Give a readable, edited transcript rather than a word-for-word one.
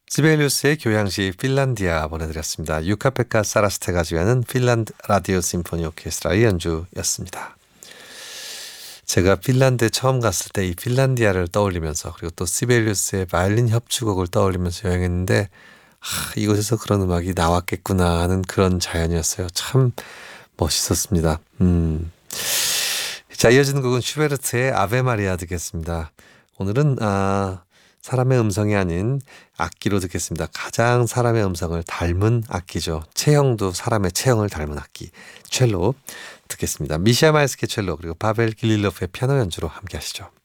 시베리우스의 교향시 핀란디아 보내드렸습니다. 유카페카 사라스테가 지휘하는 핀란드 라디오 심포니 오케스트라의 연주였습니다. 제가 핀란드에 처음 갔을 때 이 핀란디아를 떠올리면서 그리고 또 시베리우스의 바이올린 협주곡을 떠올리면서 여행했는데 이곳에서 그런 음악이 나왔겠구나 하는 그런 자연이었어요. 참 멋있었습니다. 자, 이어지는 곡은 슈베르트의 아베 마리아 듣겠습니다. 오늘은 사람의 음성이 아닌 악기로 듣겠습니다. 가장 사람의 음성을 닮은 악기죠. 체형도 사람의 체형을 닮은 악기, 첼로 듣겠습니다. 미샤 마이스케 첼로 그리고 파벨 길릴로프의 피아노 연주로 함께 하시죠.